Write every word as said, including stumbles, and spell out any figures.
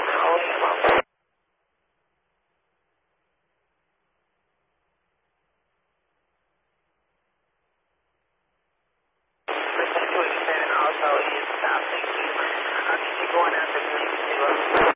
Also, is stopping. I'm just going out the